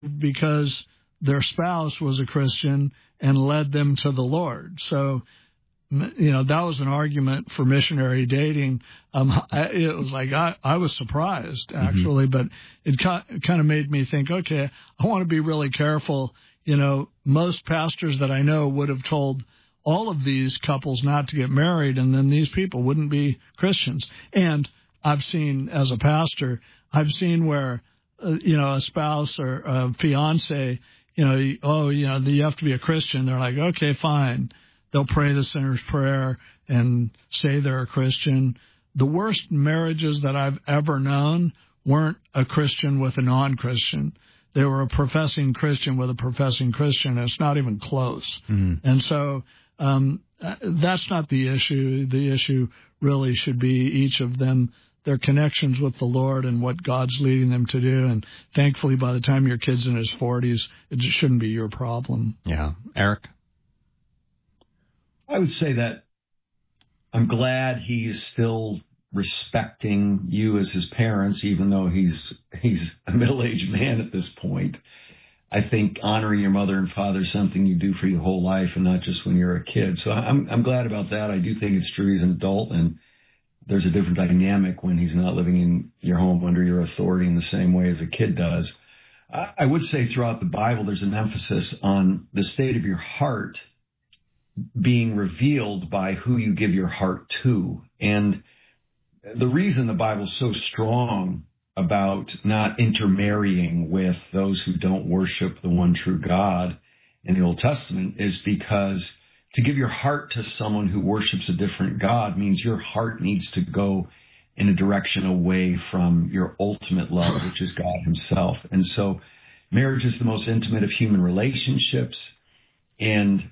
because their spouse was a Christian and led them to the Lord. So, that was an argument for missionary dating. It was like I was surprised, actually, but it kind of made me think, okay, I want to be really careful. Most pastors that I know would have told all of these couples not to get married, and then these people wouldn't be Christians. And I've seen, as a pastor, where, a spouse or a fiance, you have to be a Christian. They're like, okay, fine. They'll pray the sinner's prayer and say they're a Christian. The worst marriages that I've ever known weren't a Christian with a non-Christian. They were a professing Christian with a professing Christian. It's not even close. Mm-hmm. And so that's not the issue. The issue really should be each of them, their connections with the Lord and what God's leading them to do. And thankfully, by the time your kid's in his 40s, it just shouldn't be your problem. Yeah. Eric? I would say that I'm glad he's still respecting you as his parents, even though he's a middle-aged man at this point. I think honoring your mother and father is something you do for your whole life and not just when you're a kid. So I'm glad about that. I do think it's true he's an adult, and there's a different dynamic when he's not living in your home under your authority in the same way as a kid does. I would say throughout the Bible there's an emphasis on the state of your heart being revealed by who you give your heart to. And the reason the Bible is so strong about not intermarrying with those who don't worship the one true God in the Old Testament is because to give your heart to someone who worships a different God means your heart needs to go in a direction away from your ultimate love, which is God himself. And so marriage is the most intimate of human relationships, and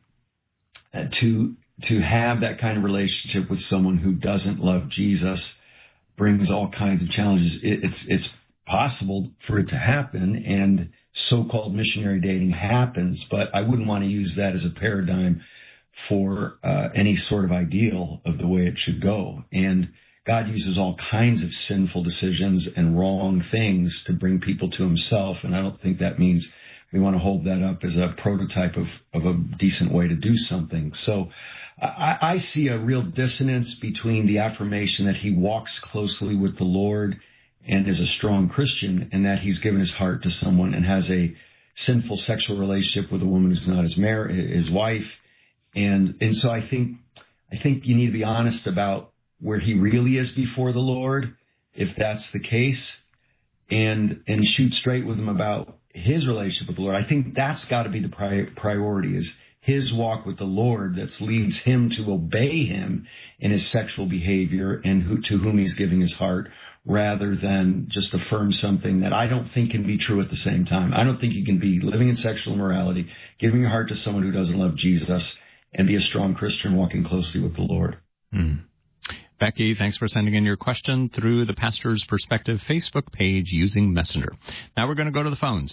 to have that kind of relationship with someone who doesn't love Jesus brings all kinds of challenges. It's possible for it to happen, and so-called missionary dating happens, but I wouldn't want to use that as a paradigm for any sort of ideal of the way it should go. And God uses all kinds of sinful decisions and wrong things to bring people to himself, and I don't think that means we want to hold that up as a prototype of a decent way to do something. So I see a real dissonance between the affirmation that he walks closely with the Lord and is a strong Christian, and that he's given his heart to someone and has a sinful sexual relationship with a woman who's not his wife. And so I think you need to be honest about where he really is before the Lord, if that's the case, and shoot straight with him about his relationship with the Lord. I think that's got to be the priority, is his walk with the Lord that leads him to obey him in his sexual behavior and to whom he's giving his heart, rather than just affirm something that I don't think can be true at the same time. I don't think you can be living in sexual immorality, giving your heart to someone who doesn't love Jesus, and be a strong Christian walking closely with the Lord. Mm. Becky, thanks for sending in your question through the Pastor's Perspective Facebook page using Messenger. Now we're going to go to the phones.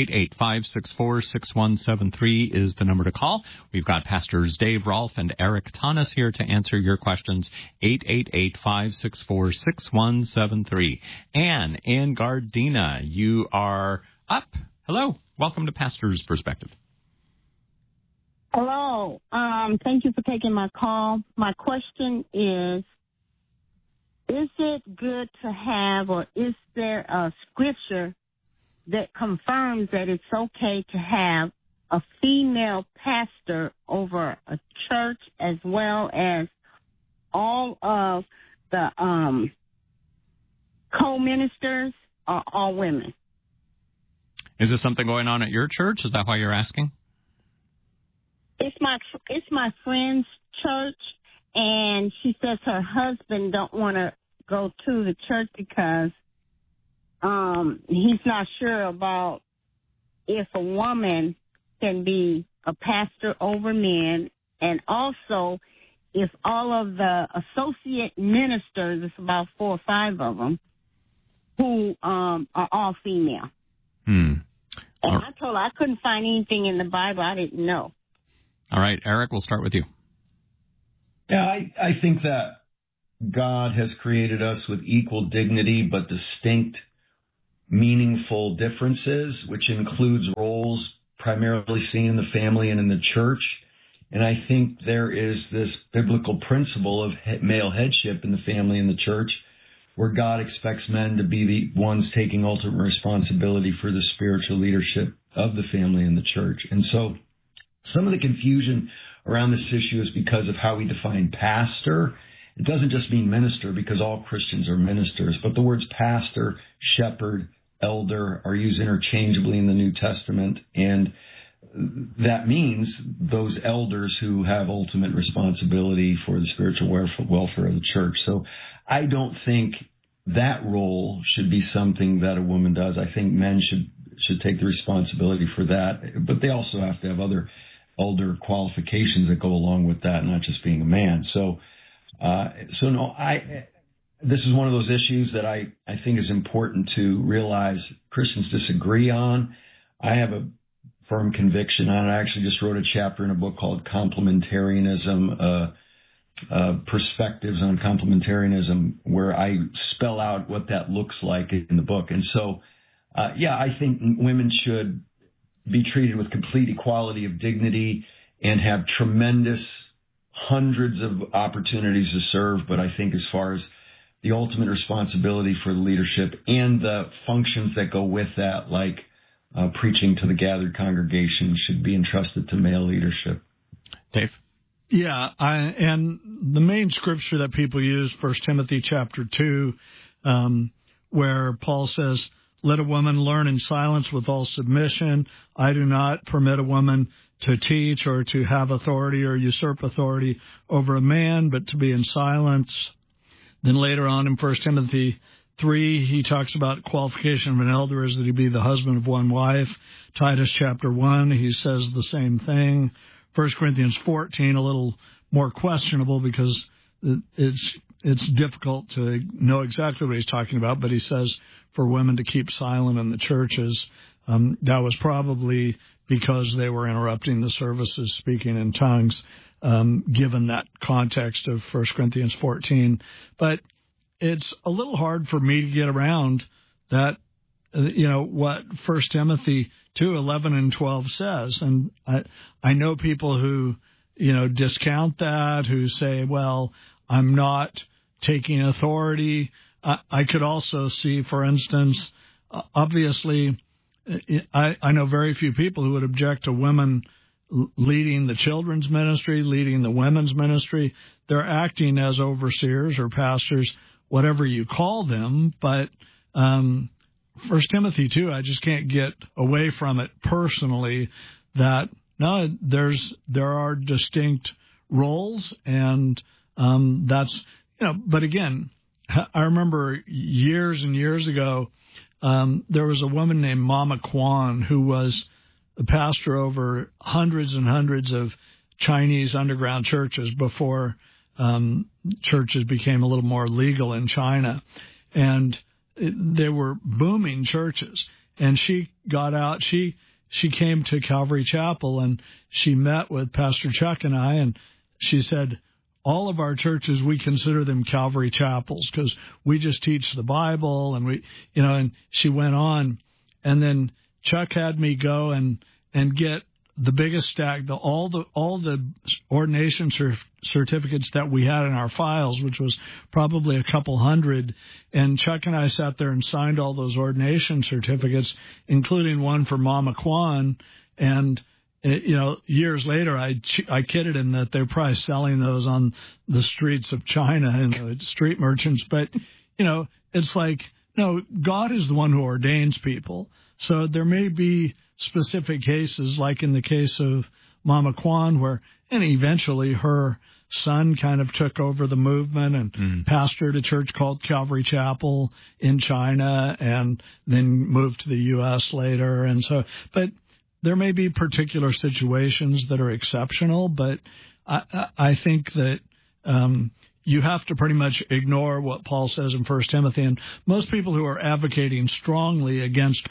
888-564-6173 is the number to call. We've got Pastors Dave Rolfe and Eric Tanis here to answer your questions. 888-564-6173. Anne in Gardena, you are up. Hello. Welcome to Pastor's Perspective. Hello. Thank you for taking my call. My question is it good to have, or is there a scripture that confirms that it's okay to have a female pastor over a church, as well as all of the co-ministers are all women? Is this something going on at your church? Is that why you're asking? It's my friend's church, and she says her husband don't want to go to the church because he's not sure about if a woman can be a pastor over men, and also if all of the associate ministers, it's about 4 or 5 of them, who are all female. And I told her I couldn't find anything in the Bible I didn't know. All right, Eric, we'll start with you. Yeah, I think that God has created us with equal dignity but distinct meaningful differences, which includes roles primarily seen in the family and in the church. And I think there is this biblical principle of male headship in the family and the church, where God expects men to be the ones taking ultimate responsibility for the spiritual leadership of the family and the church. And so some of the confusion around this issue is because of how we define pastor. It doesn't just mean minister, because all Christians are ministers, but the words pastor, shepherd, elder are used interchangeably in the New Testament, and that means those elders who have ultimate responsibility for the spiritual welfare of the church. So I don't think that role should be something that a woman does. I think men should take the responsibility for that, but they also have to have other elder qualifications that go along with that, not just being a man. This is one of those issues that I think is important to realize Christians disagree on. I have a firm conviction on it. I actually just wrote a chapter in a book called Complementarianism, Perspectives on Complementarianism, where I spell out what that looks like in the book. And so, I think women should be treated with complete equality of dignity and have tremendous hundreds of opportunities to serve. But I think as far as the ultimate responsibility for the leadership and the functions that go with that, like preaching to the gathered congregation, should be entrusted to male leadership. Dave? Yeah, and the main scripture that people use, 1 Timothy chapter 2, where Paul says, "Let a woman learn in silence with all submission. I do not permit a woman to teach or to have authority or usurp authority over a man, but to be in silence." Then later on in 1 Timothy 3, he talks about qualification of an elder is that he be the husband of one wife. Titus chapter 1, he says the same thing. 1 Corinthians 14, a little more questionable because it's difficult to know exactly what he's talking about, but he says for women to keep silent in the churches. That was probably because they were interrupting the services speaking in tongues, given that context of 1 Corinthians 14. But it's a little hard for me to get around that, what 1 Timothy 2:11 and 12 says. And I know people who, discount that, who say, well, I'm not taking authority. I could also see, for instance, obviously, I know very few people who would object to women leading the children's ministry, leading the women's ministry. They're acting as overseers or pastors, whatever you call them. But 1 Timothy 2, I just can't get away from it personally that, no, there are distinct roles, and that's, but again, I remember years and years ago, there was a woman named Mama Kwan who was the pastor over hundreds and hundreds of Chinese underground churches before churches became a little more legal in China. And they were booming churches. And she got out, she came to Calvary Chapel, and she met with Pastor Chuck and I, and she said, all of our churches, we consider them Calvary Chapels because we just teach the Bible, and and she went on, and then Chuck had me go and get the biggest stack, all the ordination certificates that we had in our files, which was probably a couple hundred, and Chuck and I sat there and signed all those ordination certificates, including one for Mama Kwan, and years later, I kidded him that they're probably selling those on the streets of China and the street merchants. But, it's like, no, God is the one who ordains people. So there may be specific cases, like in the case of Mama Kwan, and eventually her son kind of took over the movement and pastored a church called Calvary Chapel in China and then moved to the U.S. later. And so, but there may be particular situations that are exceptional, but I think that you have to pretty much ignore what Paul says in 1 Timothy. And most people who are advocating strongly against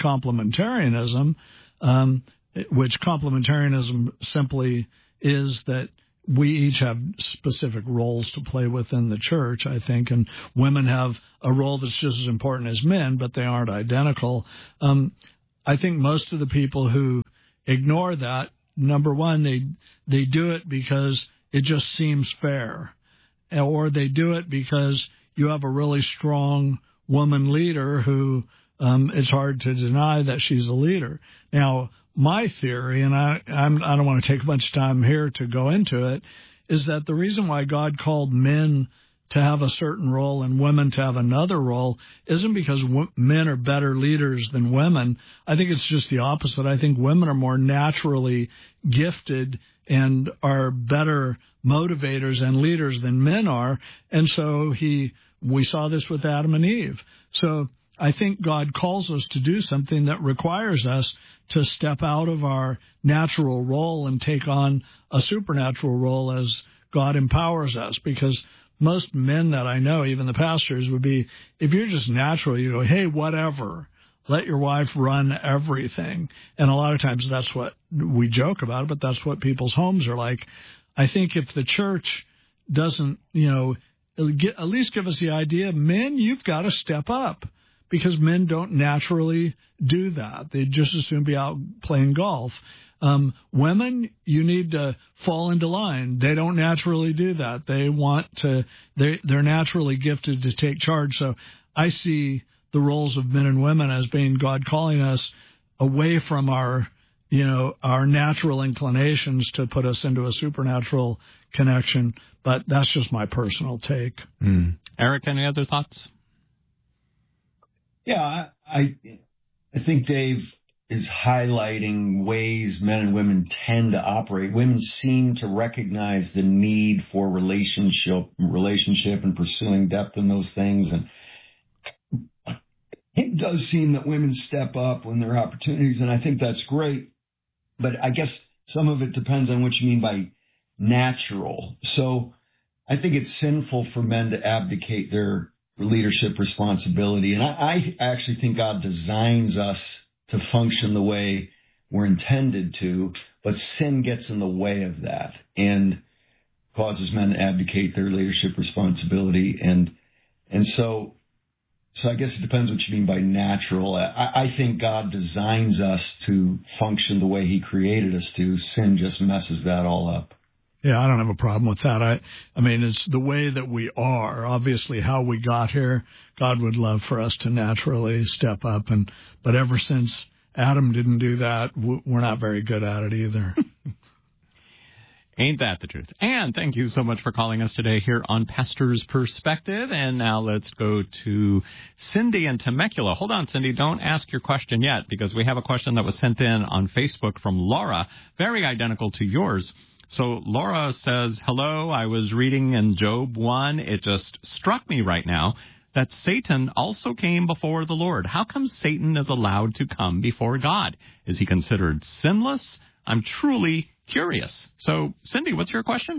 complementarianism, which complementarianism simply is that we each have specific roles to play within the church, I think, and women have a role that's just as important as men, but they aren't identical. I think most of the people who ignore that, number one, they do it because it just seems fair, or they do it because you have a really strong woman leader who it's hard to deny that she's a leader. Now, my theory, and I don't want to take much time here to go into it, is that the reason why God called men to have a certain role and women to have another role isn't because men are better leaders than women. I think it's just the opposite. I think women are more naturally gifted and are better motivators and leaders than men are. And so we saw this with Adam and Eve. So I think God calls us to do something that requires us to step out of our natural role and take on a supernatural role as God empowers us. Because most men that I know, even the pastors, would be, if you're just natural, you go, hey, whatever, let your wife run everything. And a lot of times that's what we joke about, but that's what people's homes are like. I think if the church doesn't, at least give us the idea, men, you've got to step up. Because men don't naturally do that. They'd just as soon be out playing golf. Women, you need to fall into line. They don't naturally do that. They're naturally gifted to take charge. So I see the roles of men and women as being God calling us away from our natural inclinations to put us into a supernatural connection. But that's just my personal take. Eric, any other thoughts? Yeah, I think Dave is highlighting ways men and women tend to operate. Women seem to recognize the need for relationship and pursuing depth in those things. And it does seem that women step up when there are opportunities, and I think that's great. But I guess some of it depends on what you mean by natural. So I think it's sinful for men to abdicate their leadership responsibility. And I actually think God designs us to function the way we're intended to, but sin gets in the way of that and causes men to abdicate their leadership responsibility. And so I guess it depends what you mean by natural. I think God designs us to function the way he created us to. Sin just messes that all up. Yeah, I don't have a problem with that. I mean, it's the way that we are. Obviously, how we got here, God would love for us to naturally step up. But ever since Adam didn't do that, we're not very good at it either. Ain't that the truth? And thank you so much for calling us today here on Pastor's Perspective. And now let's go to Cindy in Temecula. Hold on, Cindy. Don't ask your question yet, because we have a question that was sent in on Facebook from Laura, very identical to yours. So Laura says, hello, I was reading in Job 1. It just struck me right now that Satan also came before the Lord. How come Satan is allowed to come before God? Is he considered sinless? I'm truly curious. So, Cindy, what's your question?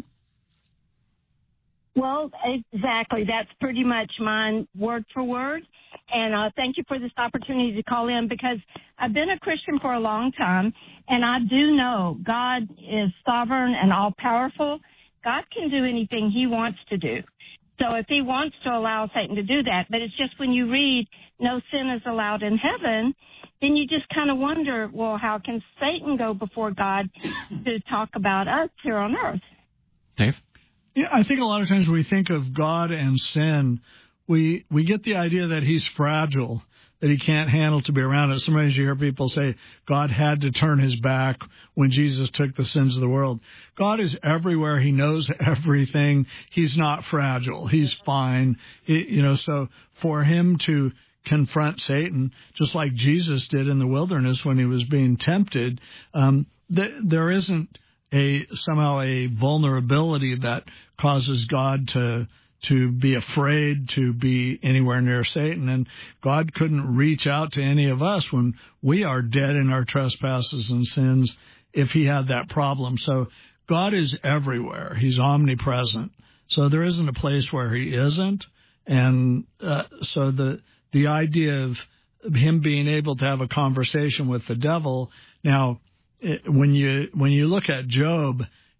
Well, exactly. That's pretty much mine word for word. And thank you for this opportunity to call in, because I've been a Christian for a long time, and I do know God is sovereign and all-powerful. God can do anything he wants to do. So if he wants to allow Satan to do that, but it's just when you read no sin is allowed in heaven, then you just kind of wonder, well, how can Satan go before God to talk about us here on earth? Dave? Yeah, I think a lot of times when we think of God and sin, we get the idea that he's fragile, that he can't handle to be around it. Sometimes you hear people say God had to turn his back when Jesus took the sins of the world. God is everywhere. He knows everything. He's not fragile. He's fine. So for him to confront Satan, just like Jesus did in the wilderness when he was being tempted, there isn't somehow a vulnerability that causes God to be afraid to be anywhere near Satan. And God couldn't reach out to any of us when we are dead in our trespasses and sins if he had that problem. So God is everywhere. He's omnipresent. So there isn't a place where he isn't. And so the idea of him being able to have a conversation with the devil. Now, when you look at Job,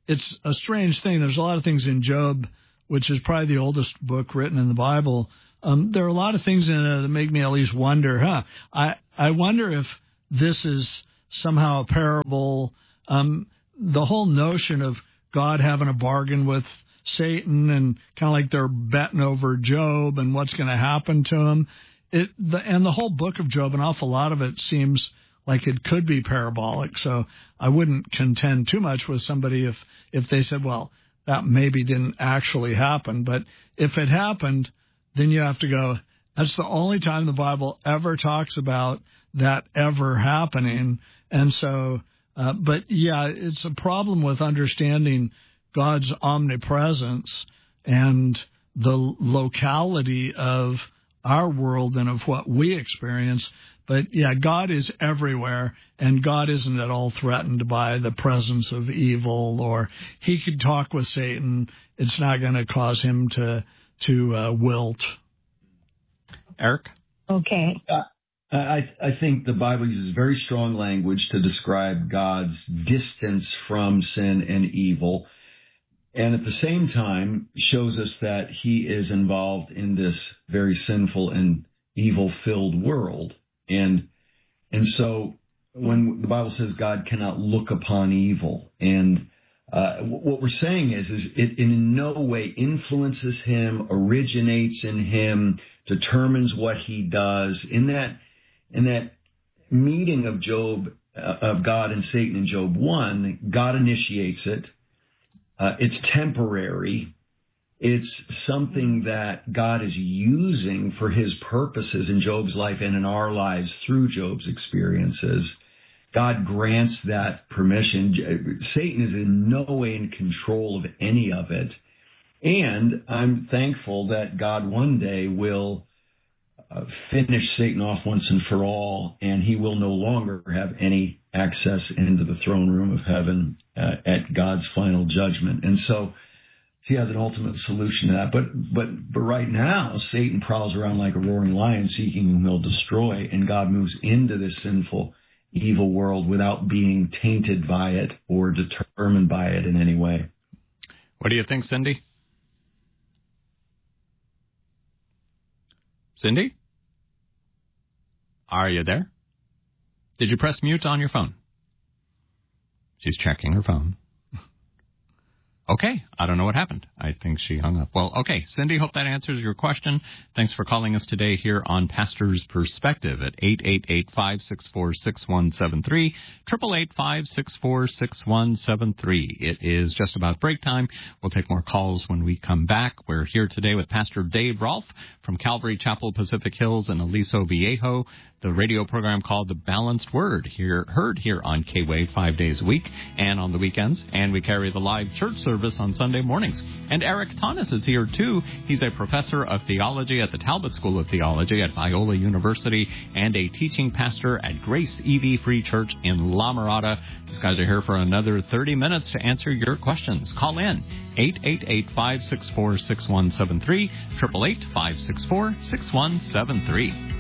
it's a strange thing. There's a lot of things in Job, which is probably the oldest book written in the Bible. There are a lot of things in it that make me at least wonder, I wonder if this is somehow a parable. The whole notion of God having a bargain with Satan and kind of like they're betting over Job and what's going to happen to him. And the whole book of Job, an awful lot of it seems like it could be parabolic. So I wouldn't contend too much with somebody if they said, well, that maybe didn't actually happen. But if it happened, then you have to go, that's the only time the Bible ever talks about that ever happening. And so, but yeah, it's a problem with understanding God's omnipresence and the locality of our world and of what we experience. But yeah, God is everywhere, and God isn't at all threatened by the presence of evil, or he could talk with Satan. It's not going to cause him to wilt. Eric? Okay. I think the Bible uses very strong language to describe God's distance from sin and evil, and at the same time shows us that he is involved in this very sinful and evil-filled world. And so when the Bible says God cannot look upon evil, and what we're saying is it in no way influences him, originates in him, determines what he does. In that meeting of Job, of God and Satan in Job 1, God initiates it. It's temporary. It's something that God is using for his purposes in Job's life and in our lives through Job's experiences. God grants that permission. Satan is in no way in control of any of it. And I'm thankful that God one day will finish Satan off once and for all, and he will no longer have any access into the throne room of heaven at God's final judgment. And so he has an ultimate solution to that. But right now, Satan prowls around like a roaring lion seeking whom he'll destroy, and God moves into this sinful, evil world without being tainted by it or determined by it in any way. What do you think, Cindy? Cindy? Are you there? Did you press mute on your phone? She's checking her phone. Okay, I don't know what happened. I think she hung up. Well, okay, Cindy, hope that answers your question. Thanks for calling us today here on Pastor's Perspective at 888-564-6173, 888-564-6173. It is just about break time. We'll take more calls when we come back. We're here today with Pastor Dave Rolfe from Calvary Chapel, Pacific Hills in Aliso Viejo. The radio program called The Balanced Word, heard here on K-Wave 5 days a week and on the weekends. And we carry the live church service on Sunday mornings. And Eric Thomas is here, too. He's a professor of theology at the Talbot School of Theology at Biola University and a teaching pastor at Grace EV Free Church in La Mirada. These guys are here for another 30 minutes to answer your questions. Call in 888-564-6173, 888-564-6173.